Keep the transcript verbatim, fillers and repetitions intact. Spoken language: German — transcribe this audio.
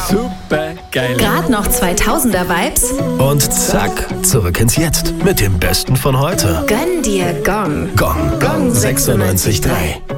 Super geil. Gerade noch zweitausender Vibes? Und zack, zurück ins Jetzt mit dem Besten von heute. Gönn dir Gong. Gong, Gong sechsundneunzig Komma drei.